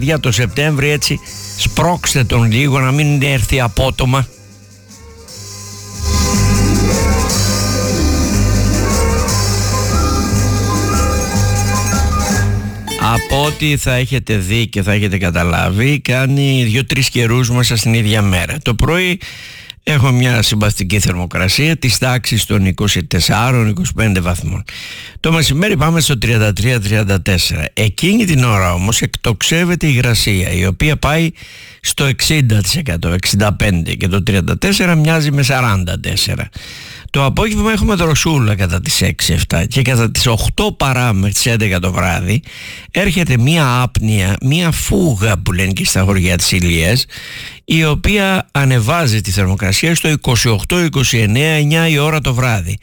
παιδιά, το Σεπτέμβρη έτσι σπρώξτε τον λίγο, να μην έρθει απότομα. Από ό,τι θα έχετε δει και θα έχετε καταλάβει, κάνει 2-3 καιρούς μέσα στην ίδια μέρα. Το πρωί έχω μια συμπαθητική θερμοκρασία της τάξης των 24-25 βαθμών. Το μεσημέρι πάμε στο 33-34. Εκείνη την ώρα όμως εκτοξεύεται η υγρασία, η οποία πάει στο 60%, 65%, και το 34 μοιάζει με 44%. Το απόγευμα έχουμε δροσούλα κατά τις 6-7 και κατά τις 8 παρά μέχρι τις 11 το βράδυ έρχεται μία άπνοια, μία φούγα που λένε και στα χωριά της Ηλίας, η οποία ανεβάζει τη θερμοκρασία στο 28-29, 9 η ώρα το βράδυ.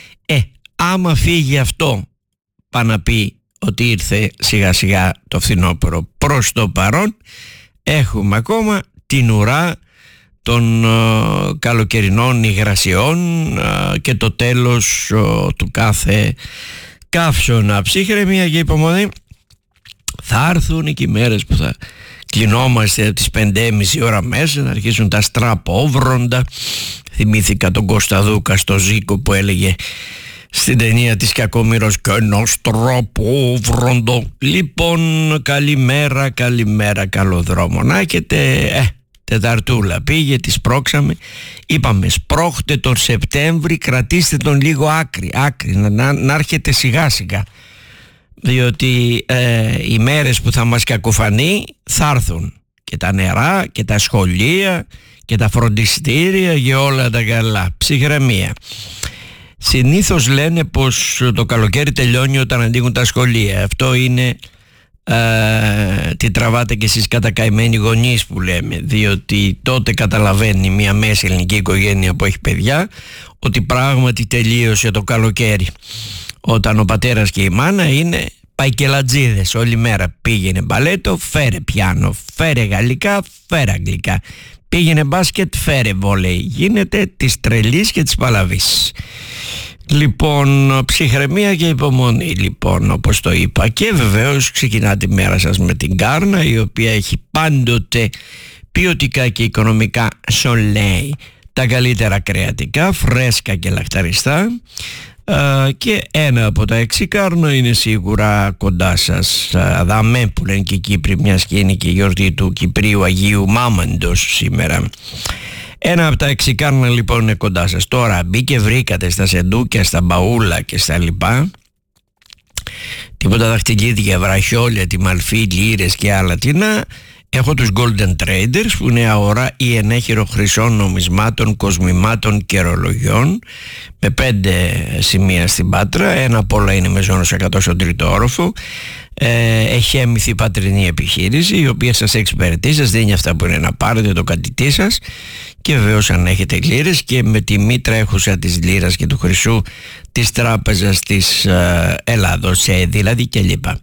Άμα φύγει αυτό, πάει να πει ότι ήρθε σιγά σιγά το φθινόπωρο. Προς το παρόν έχουμε ακόμα την ουρά των καλοκαιρινών υγρασιών και το τέλος του κάθε καύσωνα. Ψύχρεμια και υπομονή. Θα έρθουν και οι μέρες που θα κλεινόμαστε από τις 5.30 ώρα μέσα, να αρχίσουν τα στραπόβροντα. Θυμήθηκα τον Κωνσταδούκα στο Ζήκο που έλεγε στην ταινία της Κακομοίρος και ένα στραπόβροντο. Λοιπόν, καλημέρα, καλημέρα, καλό δρόμο να έχετε. Τεταρτούλα πήγε, τη σπρώξαμε. Είπαμε σπρώχτε τον Σεπτέμβρη, κρατήστε τον λίγο άκρη, να έρχεται σιγά σιγά, διότι οι μέρες που θα μας κακοφανεί θα έρθουν, και τα νερά και τα σχολεία και τα φροντιστήρια και όλα τα καλά. Ψυχραιμία. Συνήθως λένε πως το καλοκαίρι τελειώνει όταν ανοίγουν τα σχολεία. Αυτό είναι τι τραβάτε κι εσείς κατακαημένοι γονείς που λέμε, διότι τότε καταλαβαίνει μια μέση ελληνική οικογένεια που έχει παιδιά ότι πράγματι τελείωσε το καλοκαίρι, όταν ο πατέρας και η μάνα είναι παϊκελατζίδες όλη μέρα. Πήγαινε μπαλέτο, φέρε πιάνο, φέρε γαλλικά, φέρε αγγλικά, πήγαινε μπάσκετ, φέρε βόλεϊ. Γίνεται της τρελής και της παλαβής. Λοιπόν, ψυχραιμία και υπομονή, λοιπόν, όπως το είπα. Και βεβαίως ξεκινά τη μέρα σας με την Κάρνα, η οποία έχει πάντοτε ποιοτικά και οικονομικά σολέι, τα καλύτερα κρεατικά, φρέσκα και λαχταριστά, και ένα από τα 6 Κάρνα είναι σίγουρα κοντά σας. Δαμέ που λένε και οι Κύπροι, μιας και είναι και η γιορτή του Κυπρίου Αγίου Μάμαντος σήμερα. Ένα από τα 6 Κάρνα λοιπόν είναι κοντά σας. Τώρα μπήκε βρήκατε στα σεντούκια, στα μπαούλα και στα λοιπά τίποτα δαχτυλίδια, βραχιόλια, τιμαλφή, λίρες και άλλα τινά. Έχω τους Golden Traders που είναι αγορά ή ενέχειρο χρυσών νομισμάτων, κοσμημάτων και ρολογιών με 5 σημεία στην Πάτρα. Ένα απ' όλα είναι με ζώνος 100 στον 3ο όροφο. Έχει έμμυθη πατρινή επιχείρηση, η οποία σας εξυπηρετεί, σας δίνει αυτά που είναι να πάρετε, το κατητή σας, και βεβαίως αν έχετε λίρες και με τη μη τρέχουσα της λίρας και του χρυσού της τράπεζας της Ελλάδος, δηλαδή και λοιπά.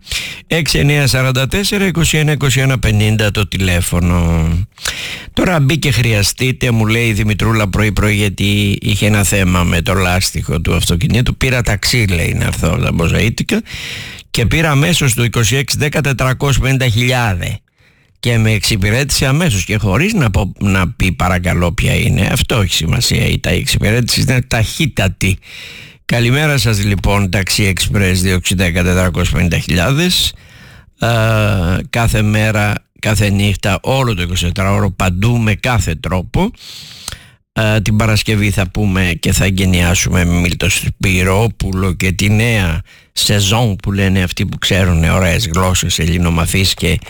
6944-21-21-50 το τηλέφωνο. Τώρα μπήκε χρειαστείτε, μου λέει η Δημητρούλα πρωί γιατί είχε ένα θέμα με το λάστιχο του αυτοκινήτου. Πήρα ταξί, λέει, να έρθω από τα Μποζαΐτικα και πήρα αμέσως το 2610-450.000 και με εξυπηρέτησε αμέσως και χωρίς να πει παρακαλώ ποια είναι. Αυτό έχει σημασία, η εξυπηρέτηση είναι ταχύτατη. Καλημέρα σας λοιπόν, Taxi Express 2610-450.000, κάθε μέρα, κάθε νύχτα, όλο το 24ωρο, παντού, με κάθε τρόπο. Την Παρασκευή θα πούμε και θα εγκαινιάσουμε με Μίλτο Σπυρόπουλο και τη νέα σεζόν που λένε αυτοί που ξέρουν ωραίες γλώσσες, ελληνομαθείς και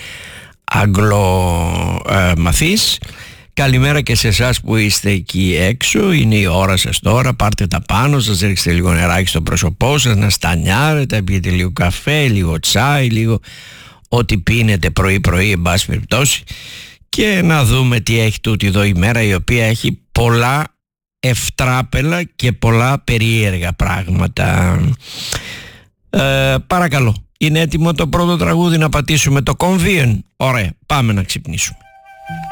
αγγλομαθείς. Καλημέρα και σε εσάς που είστε εκεί έξω. Είναι η ώρα σας τώρα, πάρτε τα πάνω σας, ρίξτε λίγο νεράκι στο πρόσωπό σας, να στανιάρετε, πείτε λίγο καφέ, λίγο τσάι, λίγο ό,τι πίνετε πρωί-πρωί, εν πάση περιπτώσει, και να δούμε τι έχει τούτη εδώ η μέρα, η οποία έχει πολλά ευτράπελα και πολλά περίεργα πράγματα. Παρακαλώ, είναι έτοιμο το πρώτο τραγούδι να πατήσουμε το Convien? Ωραία, πάμε να ξυπνήσουμε.